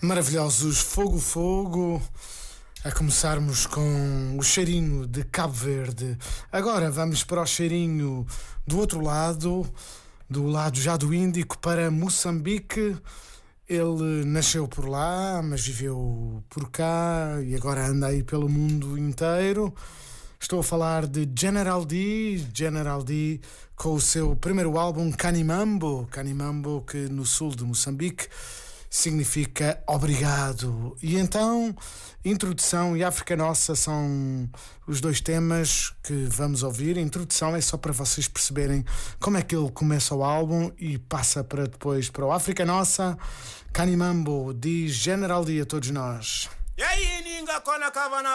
Maravilhosos Fogo Fogo, a começarmos com o cheirinho de Cabo Verde. Agora vamos para o cheirinho do outro lado, do lado já do Índico, para Moçambique. Ele nasceu por lá, mas viveu por cá e agora anda aí pelo mundo inteiro. Estou a falar de General D com o seu primeiro álbum Kanimambo, que no sul de Moçambique significa obrigado. E então, Introdução e África Nossa são os dois temas que vamos ouvir. A introdução é só para vocês perceberem como é que ele começa o álbum e passa para depois para o África Nossa. Kanimambo diz General D a todos nós.